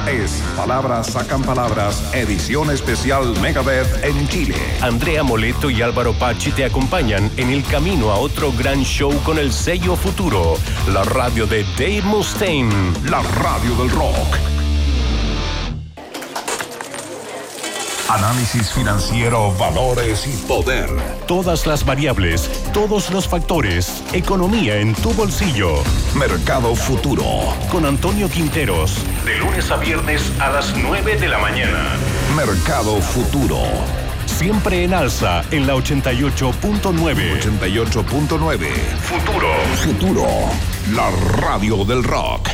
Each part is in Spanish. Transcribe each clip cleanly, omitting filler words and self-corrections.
Es Palabras Sacan Palabras, edición especial Megadeth en Chile. Andrea Moleto y Álvaro Pachi te acompañan en el camino a otro gran show con el sello Futuro, la radio de Dave Mustaine, la radio del rock. Análisis financiero, valores y poder. Todas las variables, todos los factores, economía en tu bolsillo. Mercado Futuro. Con Antonio Quinteros, de lunes a viernes a las 9 de la mañana. Mercado Futuro. Siempre en alza en la 88.9. 88.9. Futuro. Futuro. La radio del rock.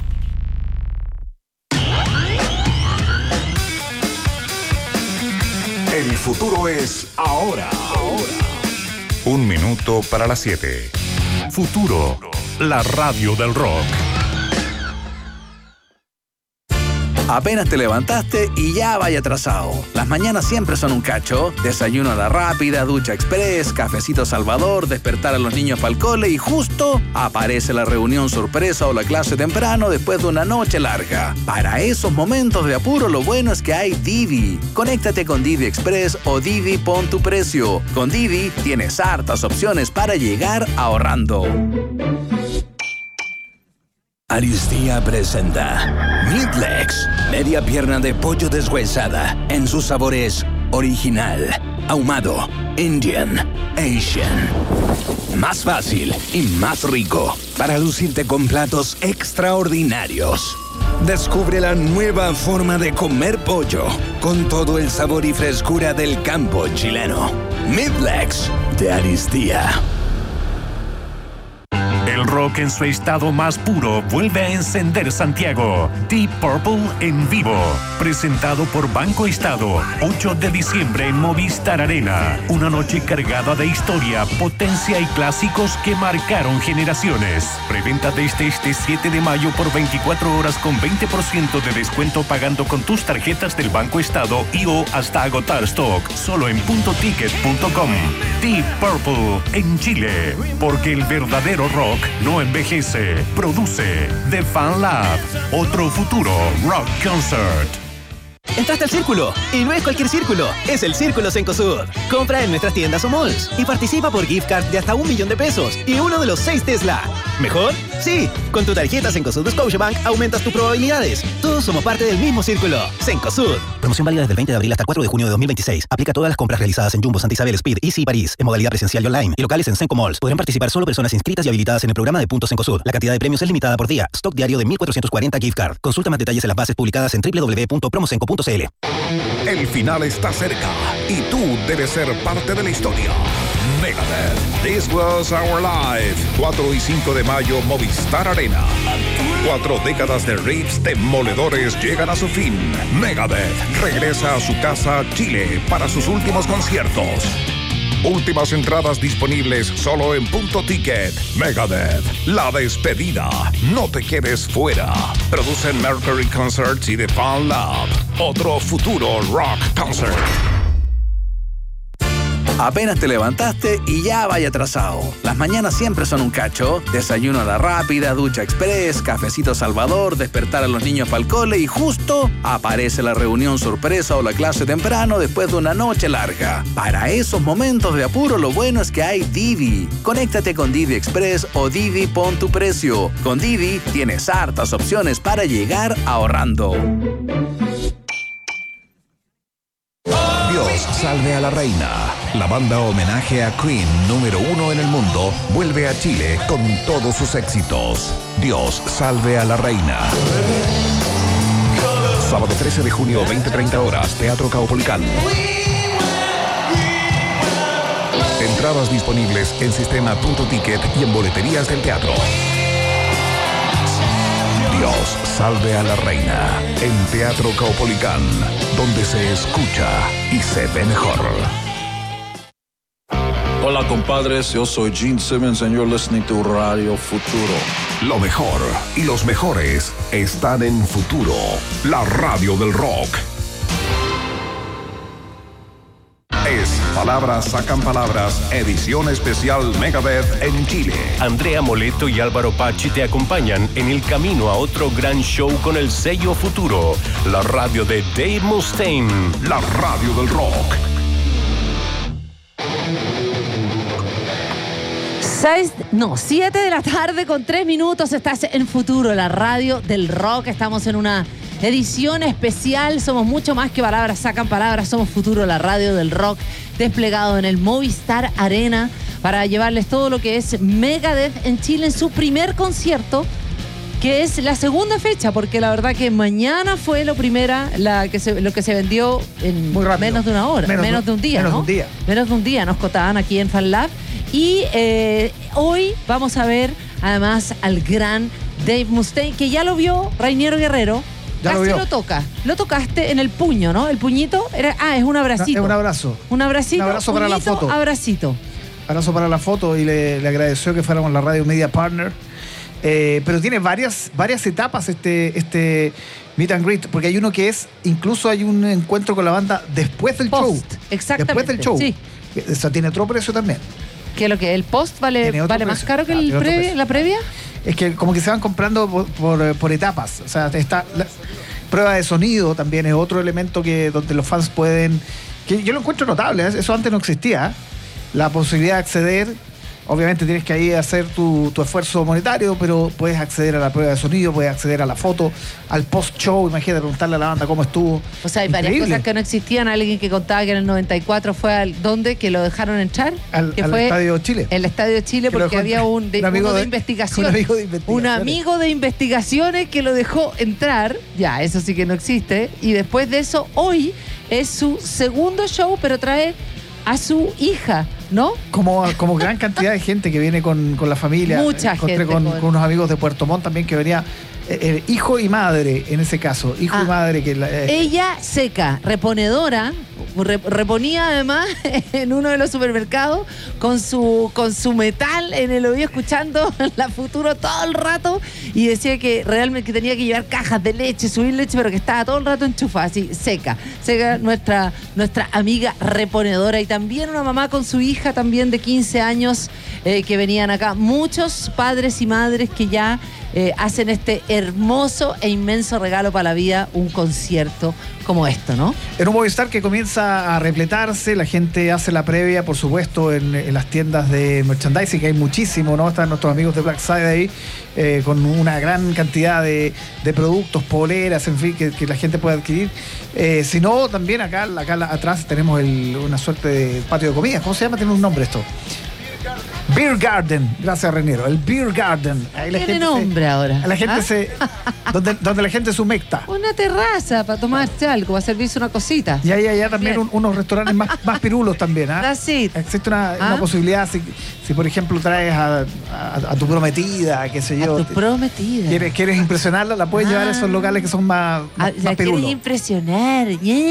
El futuro es ahora. 1 minuto para las 7. Futuro, la radio del rock. Apenas te levantaste y ya vaya atrasado. Las mañanas siempre son un cacho. Desayuno a la rápida, ducha express, cafecito Salvador, despertar a los niños para el cole y justo aparece la reunión sorpresa o la clase temprano después de una noche larga. Para esos momentos de apuro lo bueno es que hay Didi. Conéctate con Didi Express o Didi Pon tu Precio. Con Didi tienes hartas opciones para llegar ahorrando. Aristía presenta Meatlegs, media pierna de pollo deshuesada en sus sabores original, ahumado, Indian, Asian. Más fácil y más rico para lucirte con platos extraordinarios. Descubre la nueva forma de comer pollo con todo el sabor y frescura del campo chileno. Meatlegs de Aristía. El rock en su estado más puro vuelve a encender Santiago. Deep Purple en vivo. Presentado por Banco Estado. 8 de diciembre en Movistar Arena. Una noche cargada de historia, potencia y clásicos que marcaron generaciones. Preventa desde este 7 de mayo por 24 horas con 20% de descuento pagando con tus tarjetas del Banco Estado y o hasta agotar stock. Solo en puntoticket.com. Deep Purple en Chile. Porque el verdadero rock no envejece. Produce The Fan Lab. Otro futuro rock concert. Entraste al Círculo, y no es cualquier círculo, es el Círculo Cencosud. Compra en nuestras tiendas o malls y participa por gift card de hasta $1.000.000 y uno de los 6 Tesla. ¿Mejor? Sí, con tu tarjeta Cencosud Scotiabank aumentas tus probabilidades. Todos somos parte del mismo círculo. Cencosud. Promoción válida desde el 20 de abril hasta el 4 de junio de 2026. Aplica a todas las compras realizadas en Jumbo, Santa Isabel, Speed, Easy y París, en modalidad presencial y online, y locales en Cenco Malls. Podrán participar solo personas inscritas y habilitadas en el programa de Puntos Cencosud. La cantidad de premios es limitada por día. Stock diario de 1.440 gift card. Consulta más detalles en las bases publicadas en www.promocenco.cl. El final está cerca y tú debes ser parte de la historia. Megadeth, This Was Our Life. 4 y 5 de mayo, Movistar Arena. 4 décadas de riffs demoledores llegan a su fin. Megadeth regresa a su casa, Chile, para sus últimos conciertos. Últimas entradas disponibles solo en Punto Ticket. Megadeth, la despedida. No te quedes fuera. Producen Mercury Concerts y The Fan Lab. Otro futuro rock concert. Apenas te levantaste y ya vaya atrasado. Las mañanas siempre son un cacho. Desayuno a la rápida, ducha express, cafecito Salvador, despertar a los niños para el cole y justo aparece la reunión sorpresa o la clase temprano después de una noche larga. Para esos momentos de apuro lo bueno es que hay Didi. Conéctate con Didi Express o Didi Pon tu Precio. Con Didi tienes hartas opciones para llegar ahorrando. Dios salve a la reina. La banda homenaje a Queen número 1 en el mundo vuelve a Chile con todos sus éxitos. Dios salve a la reina. Sábado 13 de junio, 20:30 horas, Teatro Caupolicán. Entradas disponibles en sistema Punto Ticket y en boleterías del teatro. Dios salve a la reina en Teatro Caupolicán, donde se escucha y se ve mejor. Hola compadres, yo soy Gene Simmons and you're listening to Radio Futuro. Lo mejor y los mejores están en Futuro, la radio del rock. Es Palabras sacan palabras, edición especial Megadeth en Chile. Andrea Moleto y Álvaro Pachi te acompañan en el camino a otro gran show con el sello Futuro, la radio de Dave Mustaine, la radio del rock. 7 de la tarde con 3 minutos. Estás en Futuro, la radio del rock. Estamos en una edición especial. Somos mucho más que palabras sacan palabras. Somos Futuro, la radio del rock, desplegado en el Movistar Arena para llevarles todo lo que es Megadeth en Chile en su primer concierto, que es la segunda fecha, porque la verdad que mañana fue lo que se vendió en menos de una hora, menos de un día. Menos de un día nos contaban aquí en FanLab. Y hoy vamos a ver además al gran Dave Mustaine, que ya lo vio Rainiero Guerrero. Casi lo toca. Lo tocaste en el puño, ¿no? El puñito es un abracito. Es un abrazo. Un abracito. Un abrazo para la foto. Abracito. Abrazo para la foto y le agradeció que fuéramos la Radio Media Partner. Pero tiene varias etapas este meet and greet, porque hay uno que incluso hay un encuentro con la banda después del show. Exactamente. Después del show. Sí. Eso tiene otro precio también. ¿Qué es lo que el post vale más caro que la previa? Es que como que se van comprando por etapas. O sea, está la prueba de sonido también es otro elemento donde los fans pueden, que yo lo encuentro notable, eso antes no existía, la posibilidad de acceder. Obviamente tienes que ahí hacer tu esfuerzo monetario, pero puedes acceder a la prueba de sonido, puedes acceder a la foto, al post-show. Imagínate preguntarle a la banda cómo estuvo. O sea, hay varias cosas que no existían. Alguien que contaba que en el 94 fue que lo dejaron entrar. Al Estadio Chile. El Estadio Chile, porque había un amigo de investigaciones que lo dejó entrar. Ya, eso sí que no existe. Y después de eso, hoy es su segundo show, pero trae a su hija, ¿no? Como gran cantidad de gente que viene con la familia. Mucha gente. Con unos amigos de Puerto Montt también que venía, hijo y madre en ese caso. Hijo y madre. Ella seca, reponedora, reponía además en uno de los supermercados con su metal en el oído, escuchando la Futuro todo el rato, y decía que realmente tenía que llevar cajas de leche, subir leche, pero que estaba todo el rato enchufada, así, seca nuestra amiga reponedora. Y también una mamá con su hija también de 15 años que venían acá. Muchos padres y madres que ya hacen este hermoso e inmenso regalo para la vida, un concierto como esto, ¿no? En un Movistar que comienza a repletarse, la gente hace la previa, por supuesto, en las tiendas de merchandising, que hay muchísimo, ¿no? Están nuestros amigos de Black Side ahí, con una gran cantidad de productos, poleras, en fin, que la gente puede adquirir. Si no, también acá atrás tenemos una suerte de patio de comida. ¿Cómo se llama? Tiene un nombre esto. Beer Garden, gracias Reiniero, el Beer Garden. Ahí tiene nombre ahora. La gente donde la gente se humecta. Una terraza para tomarse algo, para servirse una cosita. Y hay allá también unos restaurantes más pirulos también, ¿ah? Así. Existe una posibilidad, si por ejemplo traes a tu prometida, qué sé yo. A tu prometida. ¿Quieres impresionarla? La puedes llevar a esos locales que son más la pirulos. Quieres impresionar.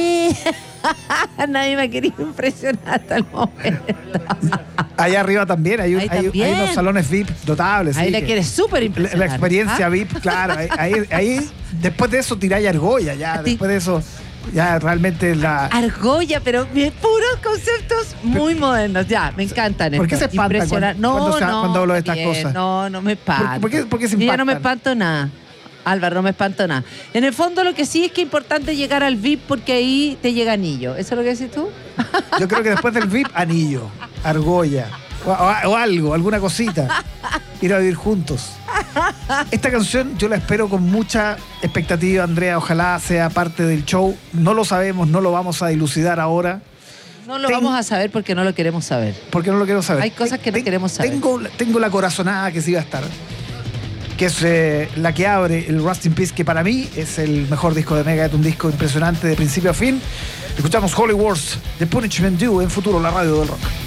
Nadie me ha querido impresionar hasta el momento. Allá arriba también hay unos salones VIP notables. Ahí la quieres súper impresionar. La experiencia VIP, claro. Ahí después de eso tiráis argolla, ya. Después de eso, ya realmente la... Argolla, pero puros conceptos muy modernos. Ya, me encantan. ¿Por qué se espanta cuando hablo de estas cosas? No me espanto. ¿Por qué se impactan? Yo no me espanto nada. Álvaro, no me espanto nada. En el fondo lo que sí es que es importante llegar al VIP, porque ahí te llega anillo. ¿Eso es lo que decís tú? Yo creo que después del VIP, anillo, argolla o algo, alguna cosita. Ir a vivir juntos. Esta canción yo la espero con mucha expectativa, Andrea. Ojalá sea parte del show. No lo sabemos, no lo vamos a dilucidar ahora. No lo vamos a saber porque no lo queremos saber. Porque no lo quiero saber. Hay cosas que no queremos saber. Tengo la corazonada que sí va a estar, que es la que abre el Rust in Peace, que para mí es el mejor disco de Megadeth, un disco impresionante de principio a fin. Escuchamos Holy Wars, The Punishment Due en Futuro, la radio del rock.